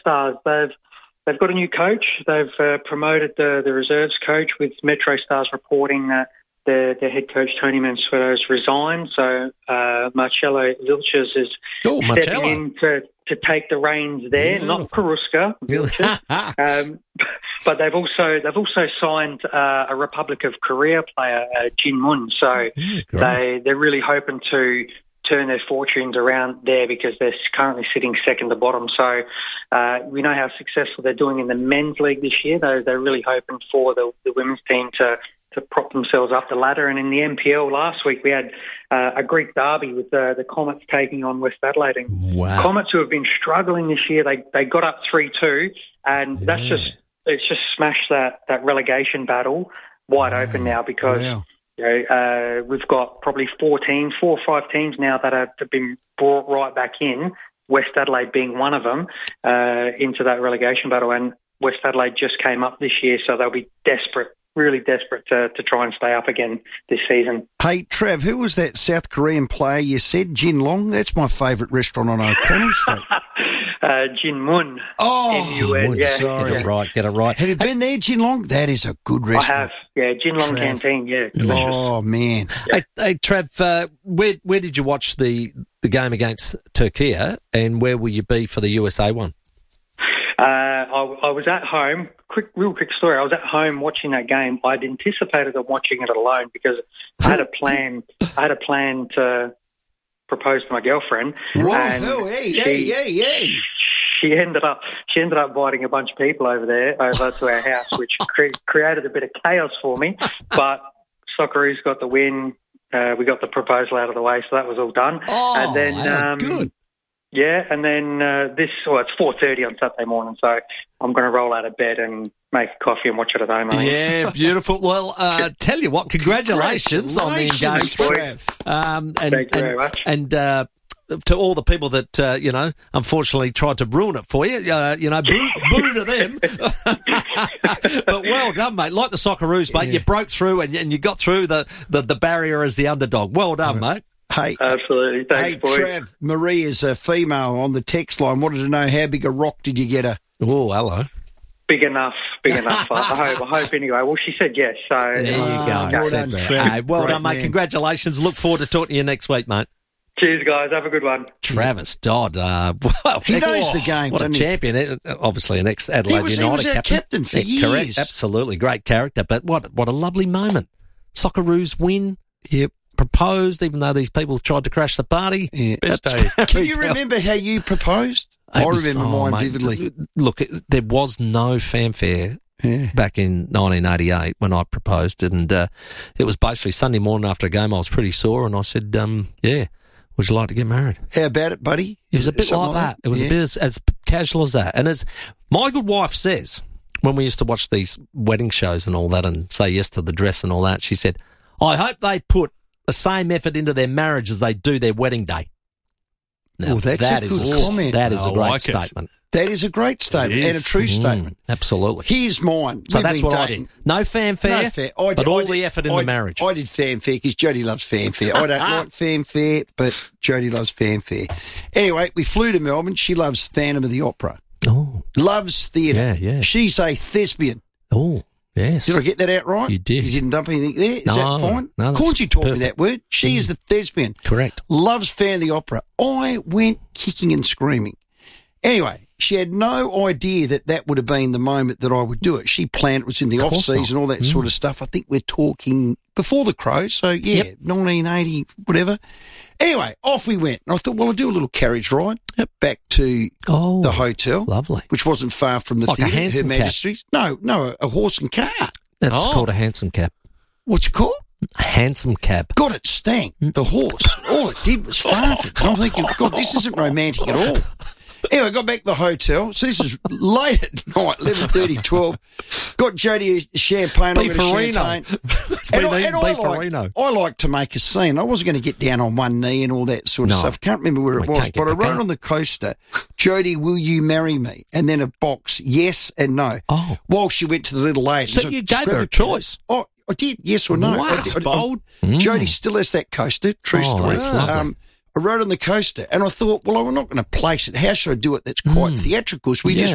Stars. They've got a new coach. They've promoted the reserves coach, with Metro Stars reporting that their head coach, Tony Mansueto's resigned. So Marcelo Vilches is stepping in to take the reins there, not Karuska, Vilches. But they've also signed a Republic of Korea player, Jin Moon. So they're really hoping to turn their fortunes around there, because they're currently sitting second to bottom. So we know how successful they're doing in the men's league this year. They're really hoping for the women's team to prop themselves up the ladder. And in the NPL last week, we had a Greek derby with the Comets taking on West Adelaide. And Comets, who have been struggling this year, they got up 3-2, and it's just smashed that relegation battle wide open now, because we've got probably 4 or 5 teams now that have been brought right back in, West Adelaide being one of them, into that relegation battle. And West Adelaide just came up this year, so they'll be really desperate to try and stay up again this season. Hey, Trav, who was that South Korean player you said? Jin Long? That's my favourite restaurant on O'Connell Street. Jin Moon. Moon, yeah. Sorry. Get it right. Have you been there, Jin Long? That is a good restaurant. I have, yeah. Jin Long Canteen, yeah. Delicious. Oh, man. Yeah. Hey, Trav, where did you watch the game against Turkey, and where will you be for the USA one? I was at home. Real quick story. I was at home watching that game. I'd anticipated on watching it alone, because I had a plan to propose to my girlfriend. She ended up inviting a bunch of people over to our house, which created a bit of chaos for me. But Socceroos got the win. We got the proposal out of the way, so that was all done. And then good. Yeah, and then it's 4:30 on Saturday morning, so I'm going to roll out of bed and make a coffee and watch it at home. Yeah, beautiful. Well, tell you what, congratulations on the engagement. Thank you very much. And to all the people that, unfortunately tried to ruin it for you, boo to them. But well done, mate. Like the Socceroos, mate, you broke through and you got through the barrier as the underdog. Well done, mate. Hey, absolutely. Thanks, boys. Trav, Marie is a female on the text line. Wanted to know, how big a rock did you get her? Oh, hello. Big enough. I hope anyway. Well, she said yes. So there you go. Well done, Trav. Well done, mate. Congratulations. Look forward to talking to you next week, mate. Cheers, guys. Have a good one. Travis Dodd. He knows the game. What a champion. Obviously, an ex-Adelaide United captain. He was our captain for years. Correct. Absolutely. Great character. But what a lovely moment. Socceroos win. Yep. Proposed, even though these people tried to crash the party. Yeah. Best day. Can you remember how you proposed? I remember mine vividly. Look, there was no fanfare back in 1988 when I proposed, and it was basically Sunday morning after a game. I was pretty sore, and I said, would you like to get married? How about it, buddy? It was a bit like that. It was a bit as casual as that. And as my good wife says, when we used to watch these wedding shows and all that and say yes to the dress and all that, she said, I hope they put the same effort into their marriage as they do their wedding day. Now, that's a good comment. That is a great statement. That is a great statement and a true statement. Absolutely. Here's mine. So that's what I did. No fanfare, but all the effort in the marriage. I did fanfare because Jodie loves fanfare. I don't like fanfare, but Jodie loves fanfare. Anyway, we flew to Melbourne. She loves Phantom of the Opera. Oh. Loves theatre. Yeah. She's a thespian. Oh. Yes. Did I get that out right? You did. You didn't dump anything there? Is that fine? No, of course you taught me that word. She is the thespian. Correct. Loves Phantom of the Opera. I went kicking and screaming. Anyway, she had no idea that would have been the moment that I would do it. She planned it was in the off-season, all that sort of stuff. I think we're talking before the Crows, so 1980, whatever. Anyway, off we went. And I thought, well, I'll do a little carriage ride back to the hotel. Lovely. Which wasn't far from the theatre. Like a hansom Her Majesty's. cab? No, a horse and car. That's called a hansom cab. What's it called? A hansom cab. God, it stank. The horse. All it did was fart. And I'm thinking, God, this isn't romantic at all. Anyway, I got back to the hotel. So this is late at night, 11:30, 12. Got Jodie a champagne. Beefarino. I like to make a scene. I wasn't going to get down on one knee and all that sort of stuff. Can't remember where it was. But I wrote on the coaster, Jodie, will you marry me? And then a box, yes and no. Oh. While she went to the little lady. So you gave her a choice? Oh, I did, yes or no. What? Bold. Jodie still has that coaster. True story. I wrote on the coaster, and I thought, well, I'm not going to place it. How should I do it that's quite theatrical? So we just